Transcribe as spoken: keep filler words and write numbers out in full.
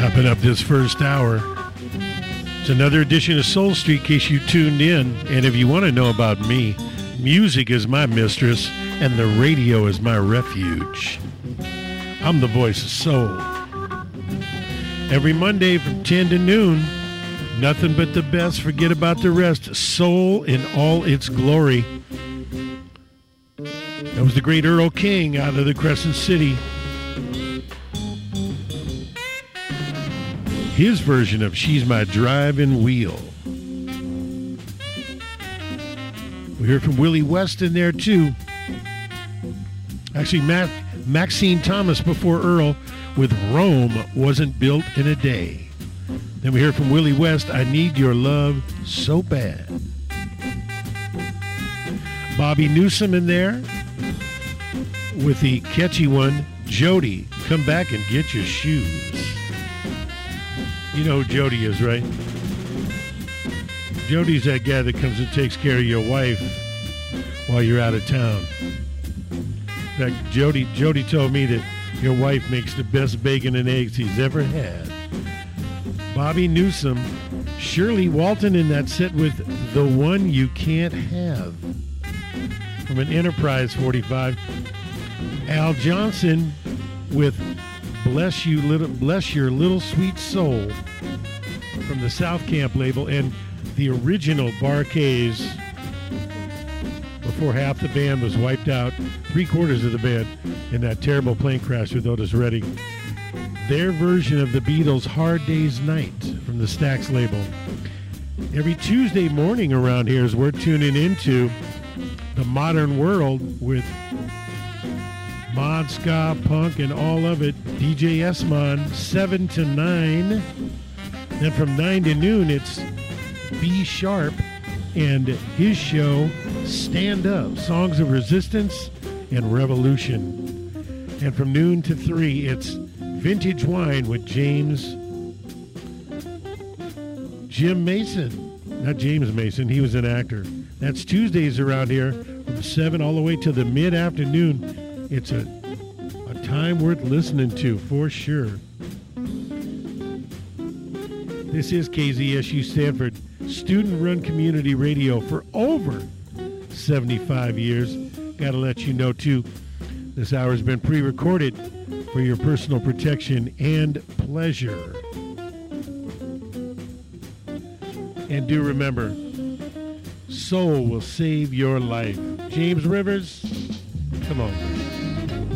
Wrapping up this first hour. It's another edition of Soul Street in case you tuned in. And if you want to know about me, music is my mistress and the radio is my refuge. I'm the voice of soul. Every Monday from ten to noon, nothing but the best, forget about the rest. Soul in all its glory. That was the great Earl King out of the Crescent City. His version of She's My Driving Wheel. We heard from Willie West in there too. Actually, Matt, Maxine Thomas before Earl with Rome Wasn't Built in a Day. Then we heard from Willie West, I Need Your Love So Bad. Bobby Newsom in there with the catchy one, Jody, Come Back and Get Your Shoes. You know who Jody is, right? Jody's that guy that comes and takes care of your wife while you're out of town. In fact, Jody, Jody told me that your wife makes the best bacon and eggs he's ever had. Bobby Newsom, Shirley Walton in that set with The One You Can't Have from an Enterprise forty-five. Al Johnson with Bless You Little Bless Your Little Sweet Soul from the South Camp label, and the original Bar-Kays before half the band was wiped out, three quarters of the band in that terrible plane crash with Otis Redding. Their version of the Beatles' Hard Day's Night from the Stax label. Every Tuesday morning around here as we're tuning into the modern world with mod, ska, punk, and all of it. D J S-Mon, seven to nine. Then from nine to noon, it's B Sharp and his show, Stand Up, Songs of Resistance and Revolution. And from noon to three, it's Vintage Wine with James, Jim Mason. Not James Mason, he was an actor. That's Tuesdays around here from seven all the way to the mid-afternoon. It's a, a time worth listening to, for sure. This is K Z S U Stanford, student-run community radio for over seventy-five years. Got to let you know, too, this hour has been pre-recorded for your personal protection and pleasure. And do remember, soul will save your life. James Rivers, come on.